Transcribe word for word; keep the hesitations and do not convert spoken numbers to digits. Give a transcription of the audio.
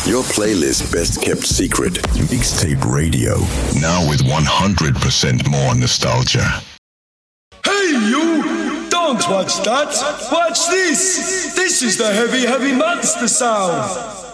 Your playlist best kept secret. Mixtape Radio. Now with one hundred percent more nostalgia. Hey you! Don't watch that! Watch this! This is the Heavy Heavy Monster sound!